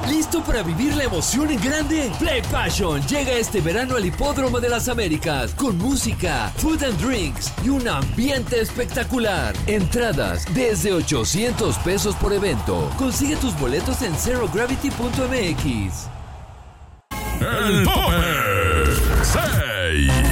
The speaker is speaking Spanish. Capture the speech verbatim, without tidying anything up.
¿Listo para vivir la emoción en grande? Play Passion llega este verano al Hipódromo de las Américas con música, food and drinks y un ambiente espectacular. Entradas desde ochocientos pesos por evento. Consigue tus boletos en zero gravity punto m x. El tope seis.